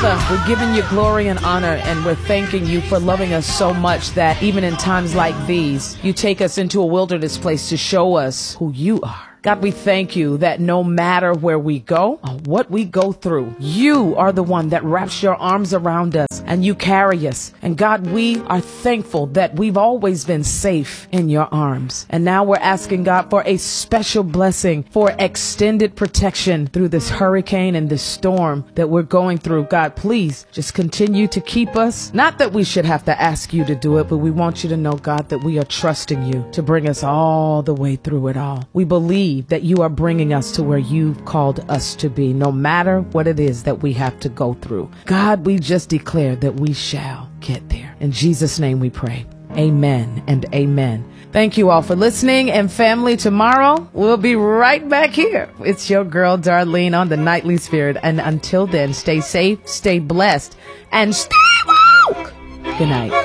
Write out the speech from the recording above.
Father, we're giving you glory and honor, and we're thanking you for loving us so much that even in times like these, you take us into a wilderness place to show us who you are. God, we thank you that no matter where we go or what we go through, you are the one that wraps your arms around us and you carry us. And God, we are thankful that we've always been safe in your arms. And now we're asking God for a special blessing, for extended protection through this hurricane and this storm that we're going through. God, please just continue to keep us. Not that we should have to ask you to do it, but we want you to know, God, that we are trusting you to bring us all the way through it all. We believe that you are bringing us to where you've called us to be, no matter what it is that we have to go through. God, we just declare that we shall get there. In Jesus' name we pray. Amen and amen. Thank you all for listening. And family, tomorrow we'll be right back here. It's your girl, Darlene, on the Nightly Spirit. And until then, stay safe, stay blessed, and stay woke. Good night.